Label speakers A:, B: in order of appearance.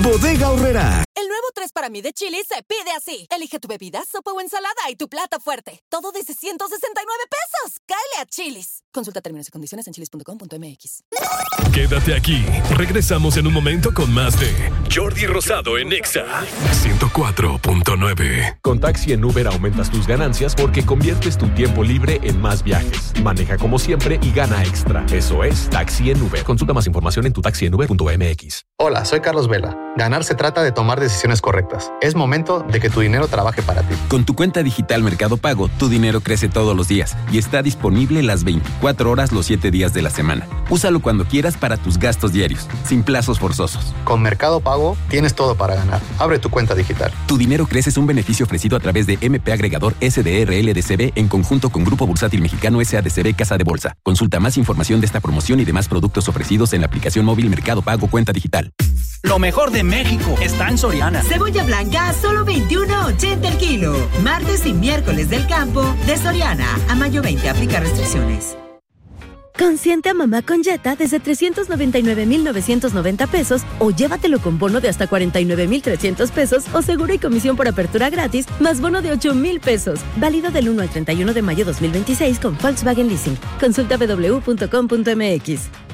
A: Bodega Aurrerá.
B: El nuevo 3 para mí de Chili's se pide así. Elige tu bebida, sopa o ensalada y tu plato fuerte. Todo desde 169 pesos. ¡Cáele a Chili's! Consulta términos y condiciones en chili's.com.mx.
C: Quédate aquí. Regresamos en un momento con más de Jordi Rosado en Exa 104.9.
D: Con Taxi en Uber aumentas tus ganancias porque conviertes tu tiempo libre en más viajes. Maneja como siempre y gana extra. Eso es Taxi en Uber. Consulta más información en tutaxienuber.mx.
E: Hola, soy Carlos Vela. Ganar se trata de tomar decisiones correctas. Es momento de que tu dinero trabaje para ti.
F: Con tu cuenta digital Mercado Pago, tu dinero crece todos los días y está disponible las 24 horas los 7 días de la semana. Úsalo cuando quieras para tus gastos diarios, sin plazos forzosos.
E: Con Mercado Pago tienes todo para ganar. Abre tu cuenta digital.
F: Tu dinero crece es un beneficio ofrecido a través de MP Agregador SDRL DCB en conjunto con Grupo Bursátil Mexicano SADCB Casa de Bolsa. Consulta más información de esta promoción y demás productos ofrecidos en la aplicación móvil Mercado Pago Cuenta Digital.
G: Lo mejor de México está en Soriana.
H: Cebolla blanca a solo $21.80 el kilo. Martes y miércoles del campo de Soriana. A mayo 20 aplica restricciones.
I: Consiente a mamá con Jetta desde 399,990 pesos o llévatelo con bono de hasta 49,300 pesos o seguro y comisión por apertura gratis más bono de 8,000 pesos. Válido del 1 al 31 de mayo 2026 con Volkswagen Leasing. Consulta www.com.mx.